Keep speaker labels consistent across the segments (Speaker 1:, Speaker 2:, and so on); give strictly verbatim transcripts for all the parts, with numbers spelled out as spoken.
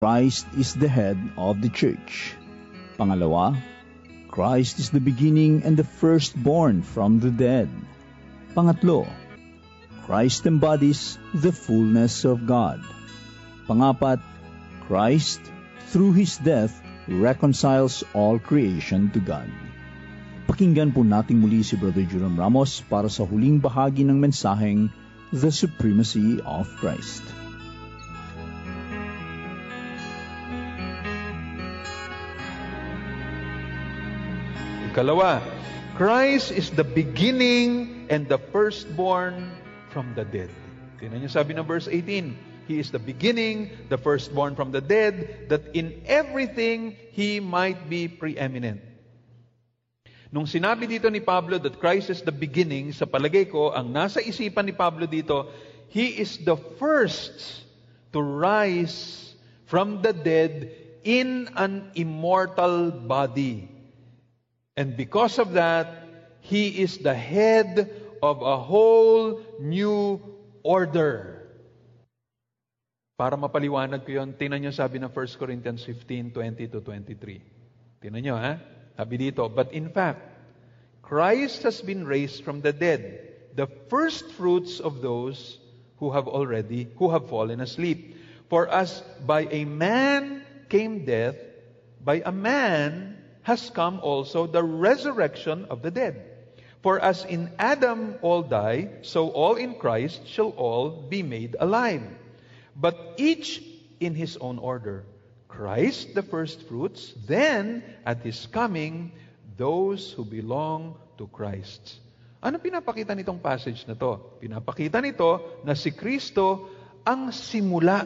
Speaker 1: Christ is the head of the church. Pangalawa, Christ is the beginning and the firstborn from the dead. Pangatlo, Christ embodies the fullness of God. Pangapat, Christ, through His death, reconciles all creation to God. Pakinggan po natin muli si Brother Jerome Ramos para sa huling bahagi ng mensaheng The Supremacy of Christ.
Speaker 2: Ikalawa, Christ is the beginning and the firstborn from the dead. Tingnan niyo sabi ng verse eighteen, He is the beginning, the firstborn from the dead, that in everything He might be preeminent. Nung sinabi dito ni Pablo that Christ is the beginning, sa palagay ko, ang nasa isipan ni Pablo dito, He is the first to rise from the dead in an immortal body. And because of that, He is the head of a whole new order. Para mapaliwanag ko yun, tingnan nyo sabi ng First Corinthians fifteen, twenty to twenty-three. Tingnan nyo ha, sabi dito, but in fact, Christ has been raised from the dead, the first fruits of those who have already, who have fallen asleep. For as by a man came death, by a man has come also the resurrection of the dead. For as in Adam all die, so all in Christ shall all be made alive. But each in his own order. Christ the first fruits, then at His coming, those who belong to Christ. Ano pinapakita nitong passage na to? Pinapakita nito na si Kristo ang simula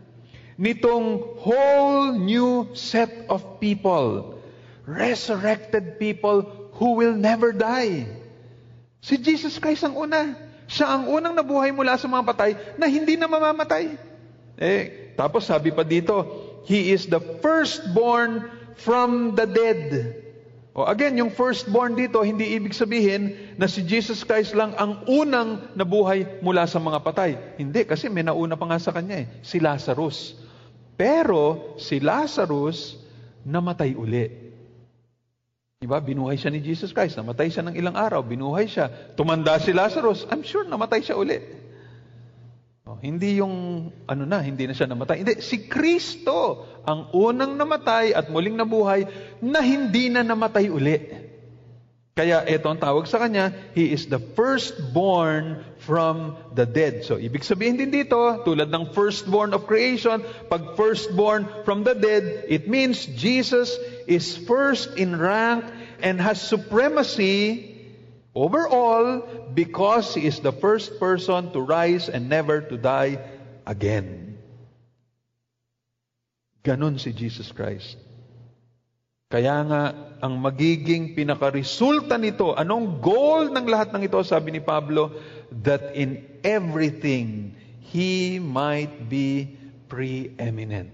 Speaker 2: nitong whole new set of people. Resurrected people who will never die. Si Jesus Christ ang una. Siya ang unang nabuhay mula sa mga patay na hindi na mamamatay. Eh, tapos sabi pa dito, He is the firstborn from the dead. O again, yung firstborn dito, hindi ibig sabihin na si Jesus Christ lang ang unang nabuhay mula sa mga patay. Hindi, kasi may nauna pa nga sa kanya eh, si Lazarus. Pero si Lazarus namatay uli. Diba? Binuhay siya ni Jesus Christ. Namatay siya ng ilang araw. Binuhay siya. Tumanda si Lazarus. I'm sure namatay siya uli. Oh, hindi yung, ano na, hindi na siya namatay. Hindi, si Kristo ang unang namatay at muling nabuhay na hindi na namatay uli. Kaya ito ang tawag sa kanya, He is the firstborn from the dead. So, ibig sabihin din dito, tulad ng firstborn of creation, pag firstborn from the dead, it means Jesus is first in rank and has supremacy over all because He is the first person to rise and never to die again. Ganon si Jesus Christ. Kaya nga, ang magiging pinakaresulta nito, anong goal ng lahat ng ito, sabi ni Pablo, that in everything He might be preeminent.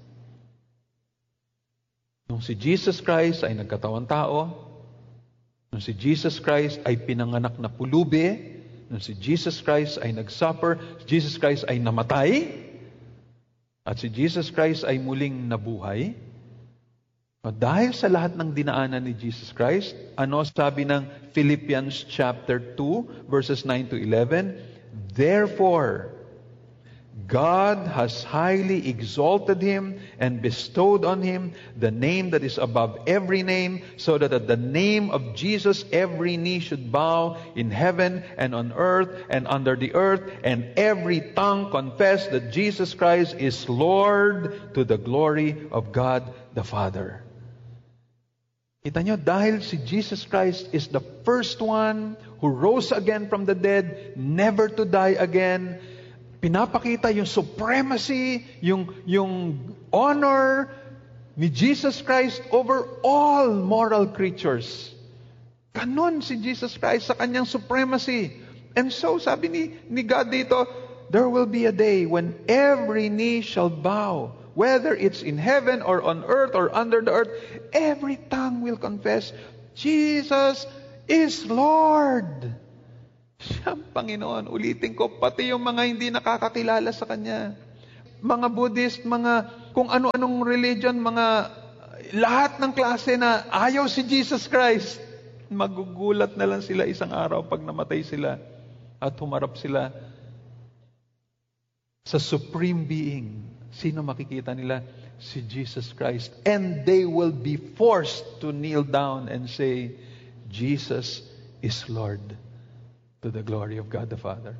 Speaker 2: Nung si Jesus Christ ay nagkatawang tao, nung si Jesus Christ ay pinanganak na pulubi, nung si Jesus Christ ay nagsuffer, si Jesus Christ ay namatay, at si Jesus Christ ay muling nabuhay. Dahil sa lahat ng dinaanan ni Jesus Christ, ano sabi ng Philippians chapter two, verses nine to eleven? Therefore, God has highly exalted Him and bestowed on Him the name that is above every name, so that at the name of Jesus every knee should bow in heaven and on earth and under the earth, and every tongue confess that Jesus Christ is Lord, to the glory of God the Father. Kita nyo, dahil si Jesus Christ is the first one who rose again from the dead, never to die again, pinapakita yung supremacy, yung, yung honor ni Jesus Christ over all moral creatures. Ganon si Jesus Christ sa kanyang supremacy. And so, sabi ni, ni God dito, there will be a day when every knee shall bow, whether it's in heaven or on earth or under the earth, every tongue will confess, Jesus is Lord. Siya ang Panginoon. Ulitin ko, pati yung mga hindi nakakakilala sa Kanya. Mga Buddhist, mga kung ano-anong religion, mga lahat ng klase na ayaw si Jesus Christ. Magugulat na lang sila isang araw pag namatay sila at humarap sila sa Supreme Being. Sino makikita nila? Si Jesus Christ. And they will be forced to kneel down and say, Jesus is Lord, to the glory of God the Father.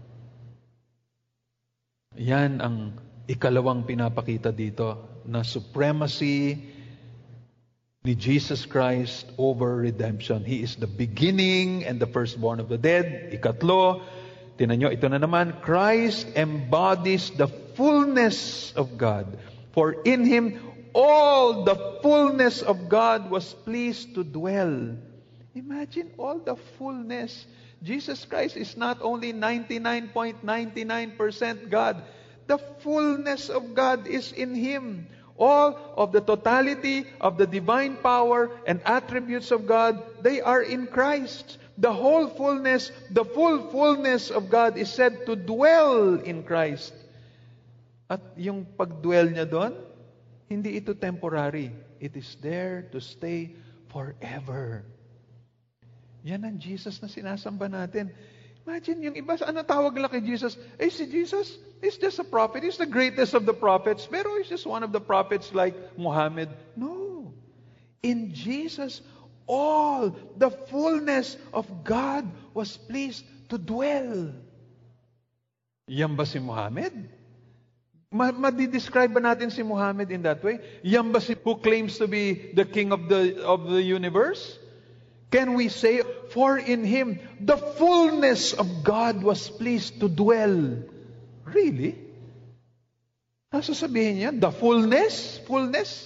Speaker 2: Yan ang ikalawang pinapakita dito, na supremacy ni Jesus Christ over redemption. He is the beginning and the firstborn of the dead. Ikatlo, tinan nyo, ito na naman, Christ embodies the fullness of God. For in Him, all the fullness of God was pleased to dwell. Imagine all the fullness. Jesus Christ is not only ninety-nine point nine nine percent God. The fullness of God is in Him. All of the totality of the divine power and attributes of God, they are in Christ. The whole fullness, the full fullness of God is said to dwell in Christ. At yung pagdwell niya doon, hindi ito temporary. It is there to stay forever. Yan ang Jesus na sinasamba natin. Imagine yung iba, ano tawag nila kay Jesus? Eh, si Jesus is just a prophet. He's the greatest of the prophets. Pero he's just one of the prophets like Muhammad. No. In Jesus, all the fullness of God was pleased to dwell. Yan ba si Muhammad? Ma- Madi-describe ba natin si Muhammad in that way? Yan ba si who claims to be the king of the of the universe? Can we say, for in Him, the fullness of God was pleased to dwell? Really? Nasa sabihin niya, the fullness? Fullness?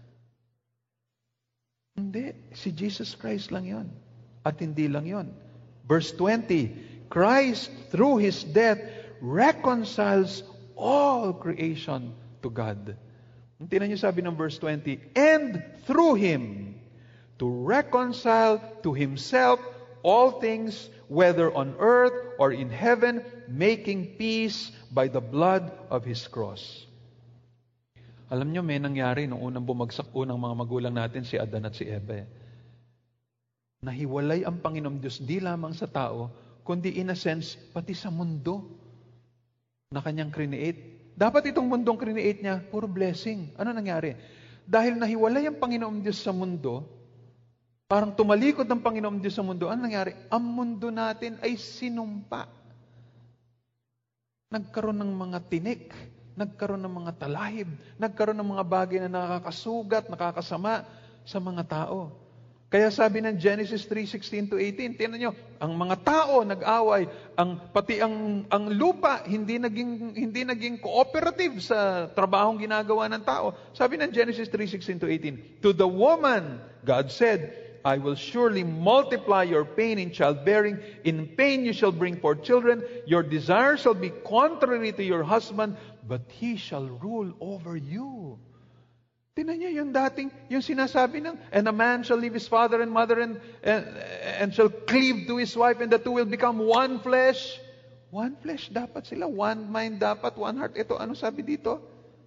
Speaker 2: Hindi. Si Jesus Christ lang yon. At hindi lang yon. Verse twenty, Christ, through His death, reconciles all creation to God. Tingnan niyo sabi ng verse twenty, and through Him, to reconcile to Himself all things, whether on earth or in heaven, making peace by the blood of His cross. Alam niyo, may nangyari nung unang bumagsak unang mga magulang natin, si Adan at si Eva. Nahiwalay ang Panginoong Diyos, di lamang sa tao, kundi in a sense, pati sa mundo na Kanyang create. Dapat itong mundong create niya, puro blessing. Ano nangyari? Dahil nahiwalay ang Panginoong Diyos sa mundo, parang tumalikod ng Panginoong Diyos sa mundo. Ano nangyari? Ang mundo natin ay sinumpa. Nagkaroon ng mga tinik, nagkaroon ng mga talahib, nagkaroon ng mga bagay na nakakasugat, nakakasama sa mga tao. Kaya sabi ng Genesis three sixteen to eighteen, tingnan nyo, ang mga tao nag-away, ang pati ang ang lupa hindi naging hindi naging cooperative sa trabahong ginagawa ng tao. Sabi ng Genesis three sixteen to eighteen, to the woman, God said, I will surely multiply your pain in childbearing. In pain you shall bring forth children. Your desire shall be contrary to your husband, but he shall rule over you. Tingnan niyo yung dating, yung sinasabi ng, and a man shall leave his father and mother and, and, and shall cleave to his wife, and the two will become one flesh. One flesh dapat sila. One mind dapat, one heart. Ito, ano sabi dito?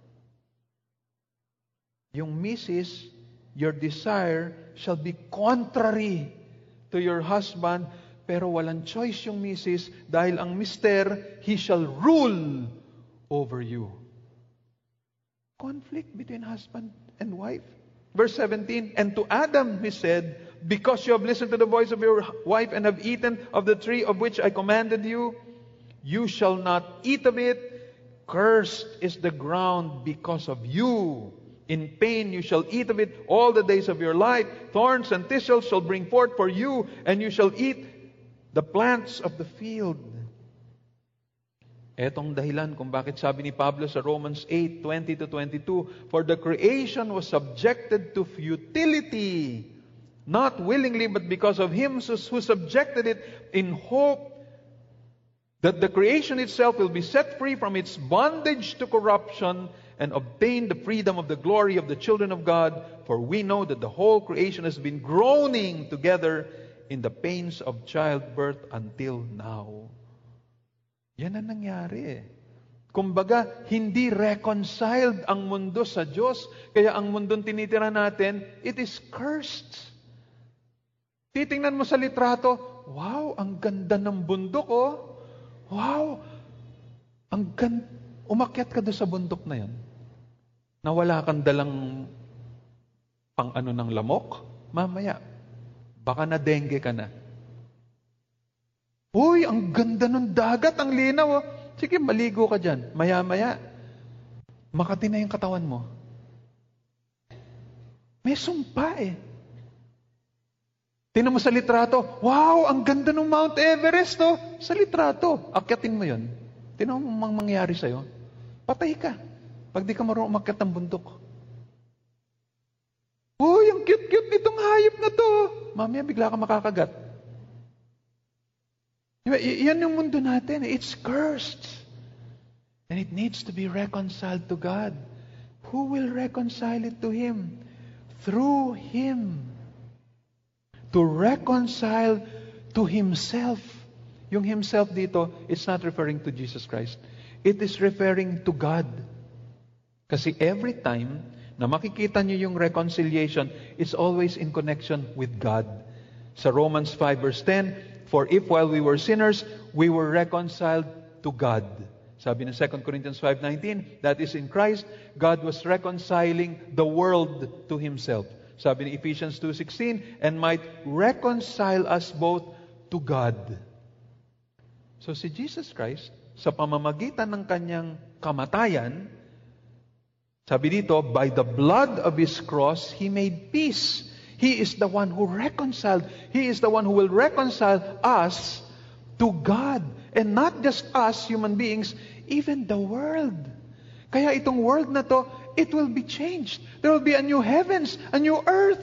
Speaker 2: Yung misis, your desire shall be contrary to your husband, pero walang choice yung misis dahil ang mister, he shall rule over you. Conflict between husband and wife. Verse seventeen, and to Adam he said, because you have listened to the voice of your wife and have eaten of the tree of which I commanded you, you shall not eat of it. Cursed is the ground because of you. In pain you shall eat of it all the days of your life. Thorns and thistles shall bring forth for you, and you shall eat the plants of the field. Etong dahilan kung bakit sabi ni Pablo sa Romans eight twenty to twenty-two, for the creation was subjected to futility, not willingly, but because of Him who subjected it, in hope that the creation itself will be set free from its bondage to corruption and obtain the freedom of the glory of the children of God. For we know that the whole creation has been groaning together in the pains of childbirth until now. Yan ang nangyari eh. Kumbaga, hindi reconciled ang mundo sa Diyos. Kaya ang mundong tinitira natin, it is cursed. Titingnan mo sa litrato, wow, ang ganda ng bundok, oh. Wow, ang ganda. Umakyat ka doon sa bundok na yan. Na wala kang dalang pang ano ng lamok, mamaya, baka na dengue ka na. Uy, ang ganda ng dagat, ang linaw, oh. Sige, maligo ka dyan. Maya-maya, makati na yung katawan mo. May sumpa eh. Tingnan mo sa litrato, wow, ang ganda ng Mount Everest, oh. Sa litrato, akyatin mo yun. Tingnan mo mang mangyari sa'yo. Patay ka. Pag di ka marunong umakyat ng bundok. Uy, ang cute-cute nitong hayop na to. Mamaya, bigla ka makakagat. Y- yan yung mundo natin. It's cursed. And it needs to be reconciled to God. Who will reconcile it to Him? Through Him. To reconcile to Himself. Yung Himself dito, it's not referring to Jesus Christ. It is referring to God. Kasi every time na makikita niyo yung reconciliation, it's always in connection with God. Sa Romans five verse ten, for if while we were sinners, we were reconciled to God. Sabi ng Second Corinthians five nineteen, that is in Christ, God was reconciling the world to Himself. Sabi ng Ephesians two sixteen, and might reconcile us both to God. So si Jesus Christ, sa pamamagitan ng Kanyang kamatayan, sabi dito, by the blood of His cross, He made peace. He is the one who reconciled. He is the one who will reconcile us to God. And not just us, human beings, even the world. Kaya itong world na to, it will be changed. There will be a new heavens, a new earth.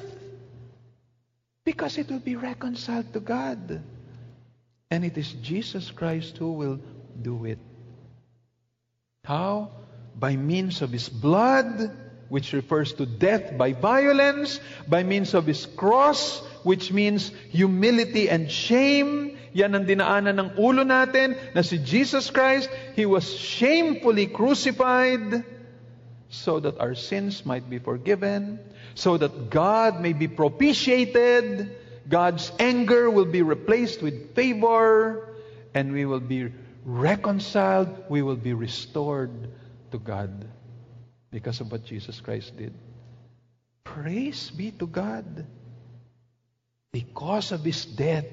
Speaker 2: Because it will be reconciled to God. And it is Jesus Christ who will do it. How? By means of His blood, which refers to death by violence, by means of His cross, which means humility and shame. Yan ang dinaanan ng ulo natin, na si Jesus Christ, He was shamefully crucified so that our sins might be forgiven, so that God may be propitiated, God's anger will be replaced with favor, and we will be reconciled, we will be restored to God because of what Jesus Christ did. Praise be to God. Because of His death,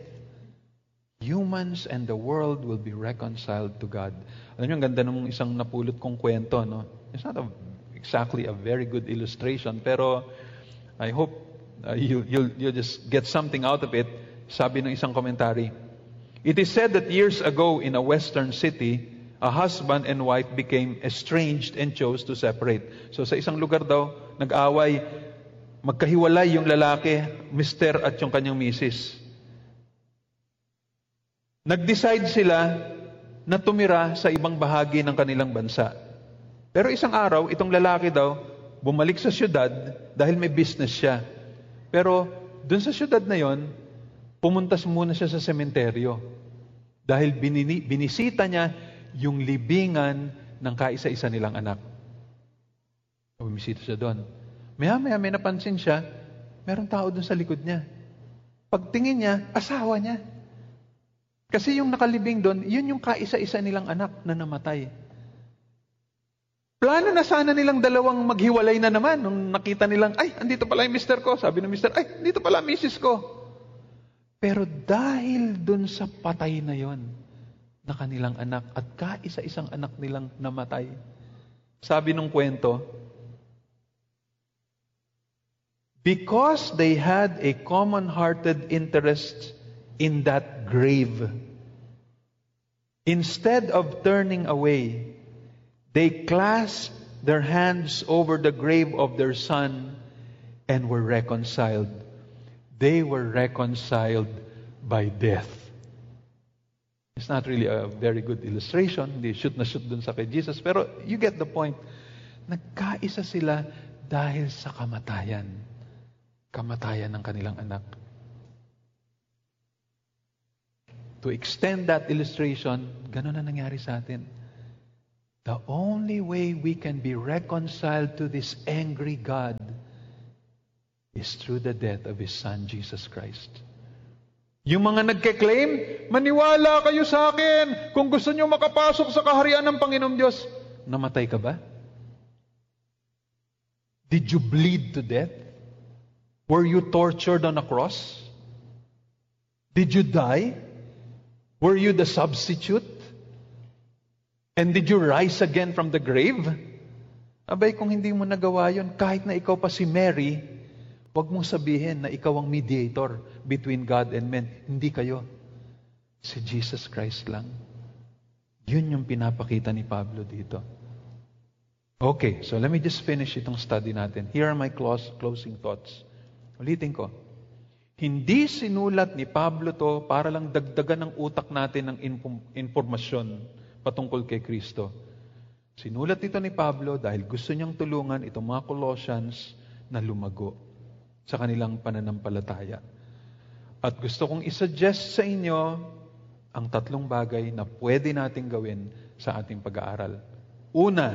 Speaker 2: humans and the world will be reconciled to God. Alam niyo, ang ganda ng isang napulot kong kwento, no? It's not a, exactly a very good illustration, pero I hope uh, you, you'll, you'll just get something out of it. Sabi ng isang commentary, it is said that years ago in a western city, a husband and wife became estranged and chose to separate. So sa isang lugar daw, nag-away, magkahiwalay yung lalaki, mister at yung kanyang misis. Nag-decide sila na tumira sa ibang bahagi ng kanilang bansa. Pero isang araw, itong lalaki daw, bumalik sa syudad dahil may business siya. Pero dun sa syudad na yon, pumuntas muna siya sa sementeryo. Dahil binini, binisita niya yung libingan ng kaisa-isa nilang anak. Bumisita siya doon. Maya-maya may napansin siya, merong tao doon sa likod niya. Pagtingin niya, asawa niya. Kasi yung nakalibing doon, yun yung kaisa-isa nilang anak na namatay. Plano na sana nilang dalawang maghiwalay na naman nung nakita nilang, ay, andito pala yung mister ko. Sabi ng mister, ay, andito pala misis ko. Pero dahil doon sa patay na yon na kanilang anak at kaisa-isang anak nilang namatay, sabi nung kwento, because they had a common-hearted interest in that grave, instead of turning away, they clasped their hands over the grave of their son and were reconciled. They were reconciled by death. It's not really a very good illustration. Hindi shoot na shoot dun sa kay Jesus. Pero you get the point. Nagkaisa sila dahil sa kamatayan. Kamatayan ng kanilang anak. To extend that illustration, gano'n na nangyari sa atin. The only way we can be reconciled to this angry God is through the death of His Son, Jesus Christ. Yung mga nagke-claim, maniwala kayo sa akin kung gusto nyo makapasok sa kaharian ng Panginoong Diyos. Namatay ka ba? Did you bleed to death? Were you tortured on a cross? Did you die? Were you the substitute? And did you rise again from the grave? Abay, kung hindi mo nagawa yun, kahit na ikaw pa si Mary, huwag mong sabihin na ikaw ang mediator between God and men. Hindi kayo. Si Jesus Christ lang. Yun yung pinapakita ni Pablo dito. Okay, so let me just finish itong study natin. Here are my close, closing thoughts. Ulitin ko. Hindi sinulat ni Pablo to para lang dagdagan ng utak natin ng informasyon patungkol kay Kristo. Sinulat ito ni Pablo dahil gusto niyang tulungan itong mga Colossians na lumago sa kanilang pananampalataya. At gusto kong isuggest sa inyo ang tatlong bagay na pwede nating gawin sa ating pag-aaral. Una,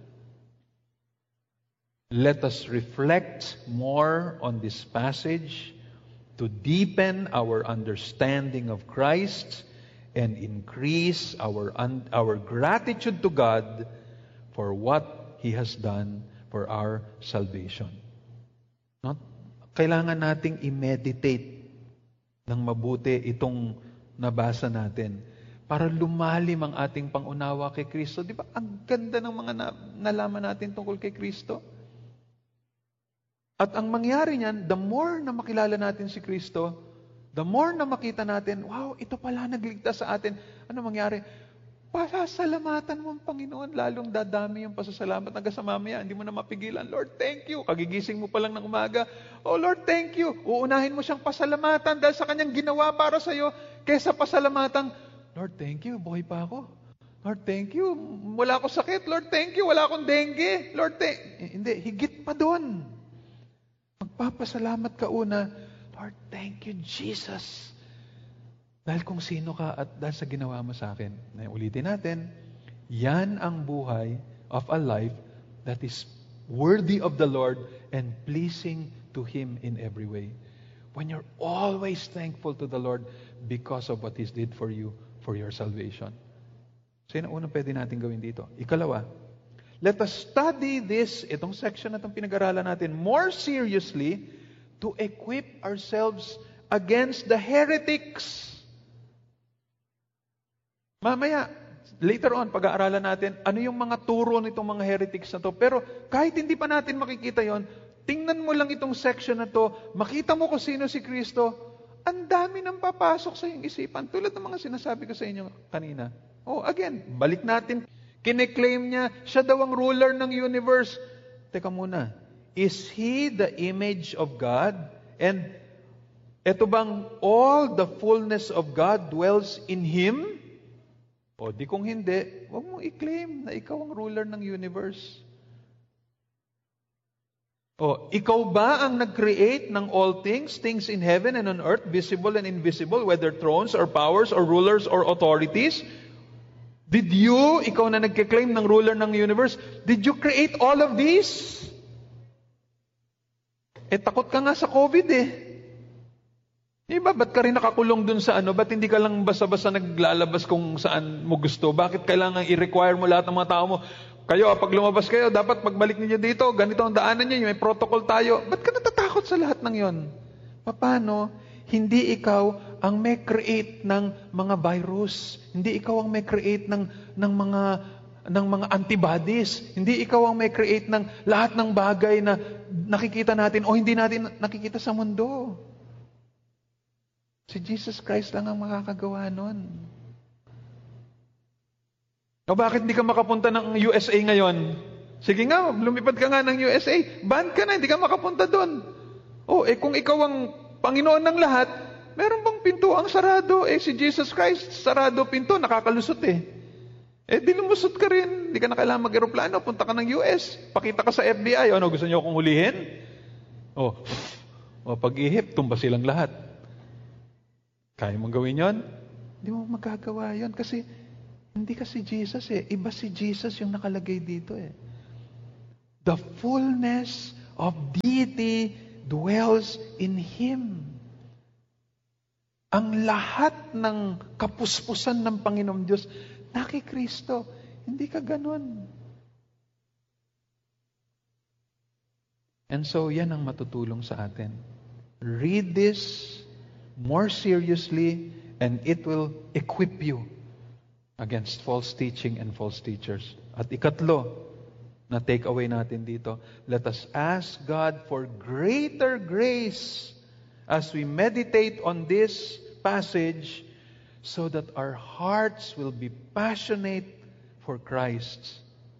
Speaker 2: let us reflect more on this passage to deepen our understanding of Christ and increase our un- our gratitude to God for what He has done for our salvation. Not, kailangan nating i-meditate ng mabuti itong nabasa natin para lumalim ang ating pangunawa kay Kristo. Di ba? Ang ganda ng mga na- nalaman natin tungkol kay Kristo. At ang mangyari niyan, the more na makilala natin si Kristo, the more na makita natin, wow, ito pala nagligtas sa atin. Ano mangyari? Pasasalamatan mo ang Panginoon, lalong dadami yung pasasalamat. Hanggang sa mamaya, hindi mo na mapigilan. Lord, thank you. Kagigising mo pa lang ng umaga. Oh, Lord, thank you. Uunahin mo siyang pasalamatan dahil sa kanyang ginawa para sa'yo. Kesa pasalamatan, Lord, thank you. Buhay pa ako. Lord, thank you. Wala akong sakit. Lord, thank you. Wala akong dengue. Lord, thank eh, Hindi, higit pa doon. Magpapasalamat ka una, Lord, thank you, Jesus. Dahil kung sino ka at dahil sa ginawa mo sa akin. Na ulitin natin, yan ang buhay of a life that is worthy of the Lord and pleasing to Him in every way. When you're always thankful to the Lord because of what He did for you, for your salvation. So yun ang unang pwede natin gawin dito. Ikalawa, let us study this, itong section na itong pinag-aralan natin, more seriously to equip ourselves against the heretics. Mamaya, later on, pag-aaralan natin, ano yung mga turo nitong mga heretics na to. Pero kahit hindi pa natin makikita yon, tingnan mo lang itong section na to, makita mo kung sino si Kristo, ang dami nang papasok sa iyong isipan. Tulad ng mga sinasabi ko sa inyo kanina. Oh, again, balik natin. Kine-claim niya, siya daw ang ruler ng universe. Teka muna, is He the image of God? And eto bang all the fullness of God dwells in Him? O di kung hindi, huwag mong i-claim na ikaw ang ruler ng universe. O, ikaw ba ang nag-create ng all things, things in heaven and on earth, visible and invisible, whether thrones or powers or rulers or authorities? Did you, ikaw na nagkiklaim ng ruler ng universe, did you create all of these? Eh, takot ka nga sa COVID eh. Diba, ba't ka rin nakakulong dun sa ano? Ba't hindi ka lang basta-basta naglalabas kung saan mo gusto? Bakit kailangan i-require mo lahat ng mga tao mo? Kayo, pag lumabas kayo, dapat pagbalik ninyo dito, ganito ang daanan niyo, may protocol tayo. Ba't ka natatakot sa lahat ng yon? Paano? Hindi ikaw ang may create ng mga virus. Hindi ikaw ang may create ng, ng mga ng mga antibodies. Hindi ikaw ang may create ng lahat ng bagay na nakikita natin o hindi natin nakikita sa mundo. Si Jesus Christ lang ang makakagawa nun. O bakit hindi ka makapunta ng U S A ngayon? Sige nga, lumipad ka nga ng U S A. Banned ka na, hindi ka makapunta doon. O, eh kung ikaw ang Panginoon ng lahat, meron bang pinto ang sarado? Eh si Jesus Christ, sarado pinto, nakakalusot eh. Eh di lumusot ka rin, hindi ka na kailangan mag-aeroplano, punta ka ng U S, pakita ka sa F B I, ano, gusto niyo akong hulihin? O, o pag-ihip, tumba silang lahat. Kaya mong gawin yon? Hindi mo magagawa yon kasi Hindi kasi Jesus eh. Iba si Jesus yung nakalagay dito eh. The fullness of deity dwells in Him. Ang lahat ng kapuspusan ng Panginoong Diyos, naki Kristo. Hindi ka ganun. And so, yan ang matutulong sa atin. Read this more seriously and it will equip you against false teaching and false teachers. At ikatlo, na take away natin dito, let us ask God for greater grace as we meditate on this passage so that our hearts will be passionate for Christ.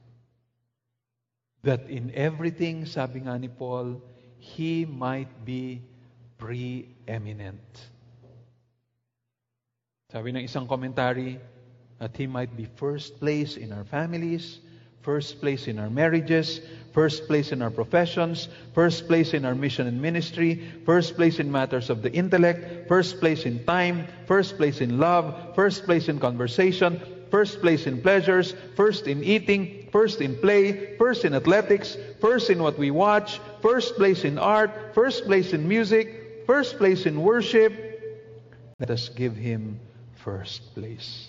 Speaker 2: That in everything, sabi nga ni Paul, He might be preeminent. Sabi ng isang commentary, that He might be first place in our families, first place in our marriages, first place in our professions, first place in our mission and ministry, first place in matters of the intellect, first place in time, first place in love, first place in conversation, first place in pleasures, first in eating, first in play, first in athletics, first in what we watch, first place in art, first place in music, first place in worship. Let us give Him first place.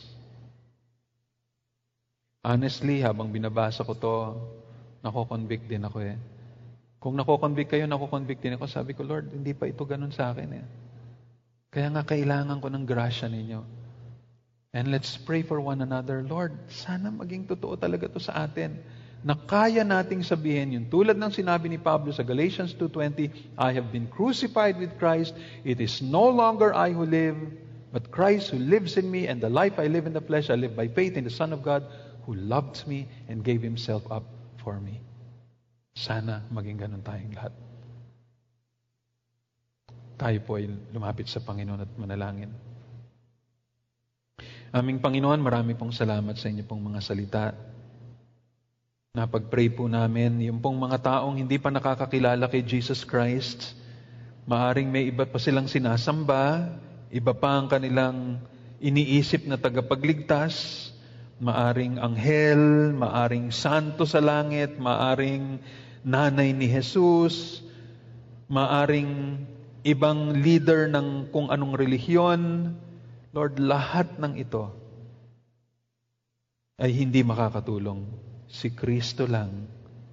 Speaker 2: Honestly, habang binabasa ko to, nako-convict din ako eh. Kung nako-convict kayo, nako-convict din ako. Sabi ko, Lord, hindi pa ito ganun sa akin eh. Kaya nga kailangan ko ng grasya ninyo. And let's pray for one another. Lord, sana maging totoo talaga to sa atin. Na kaya nating sabihin yun. Tulad ng sinabi ni Pablo sa Galatians two twenty, I have been crucified with Christ. It is no longer I who live, but Christ who lives in me. And the life I live in the flesh, I live by faith in the Son of God, who loved me and gave Himself up for me. Sana maging ganun tayong lahat. Tayo po ay lumapit sa Panginoon at manalangin. Aming Panginoon, marami pong salamat sa inyo pong mga salita. Napag-pray po namin, yung pong mga taong hindi pa nakakakilala kay Jesus Christ, maaring may iba pa silang sinasamba, iba pa ang kanilang iniisip na tagapagligtas, maaring anghel, maaring santo sa langit, maaring nanay ni Jesus, maaring ibang leader ng kung anong relihiyon. Lord, lahat ng ito ay hindi makakatulong. Si Kristo lang,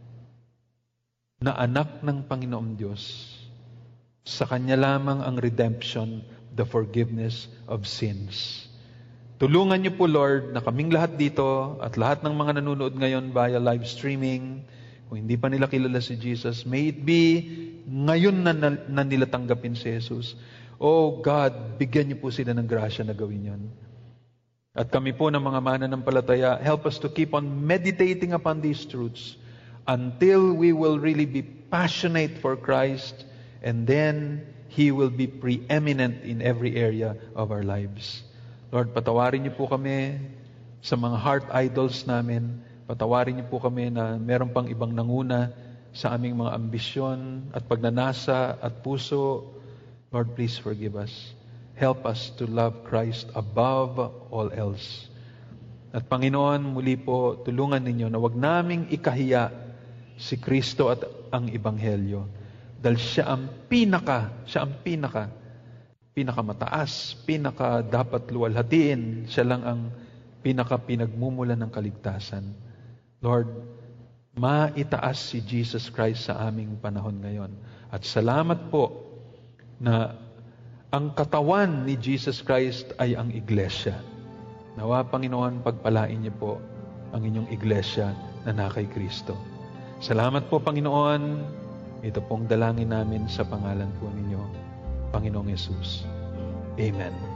Speaker 2: na anak ng Panginoong Diyos, sa Kanya lamang ang redemption, the forgiveness of sins. Tulungan niyo po, Lord, na kaming lahat dito at lahat ng mga nanonood ngayon via live streaming, kung hindi pa nila kilala si Jesus, may it be ngayon na, na, na nila tanggapin si Jesus. Oh God, bigyan niyo po sila ng grasya na gawin yon. At kami po ng mga mananampalataya, help us to keep on meditating upon these truths until we will really be passionate for Christ, and then He will be preeminent in every area of our lives. Lord, patawarin niyo po kami sa mga heart idols namin. Patawarin niyo po kami na meron pang ibang nanguna sa aming mga ambisyon at pagnanasa at puso. Lord, please forgive us. Help us to love Christ above all else. At Panginoon, muli po, tulungan ninyo na wag naming ikahiya si Kristo at ang Ebanghelyo. Dahil siya ang pinaka, siya ang pinaka, pinakamataas, pinaka dapat luwalhatiin. Siya lang ang pinaka pinagmumulan ng kaligtasan. Lord, maitaas si Jesus Christ sa aming panahon ngayon. At salamat po na ang katawan ni Jesus Christ ay ang iglesia. Nawa, Panginoon, pagpalain niyo po ang inyong iglesia na na kay Kristo. Salamat po, Panginoon. Ito pong dalangin namin sa pangalan po ninyo, Panginoong Yesus. Amen.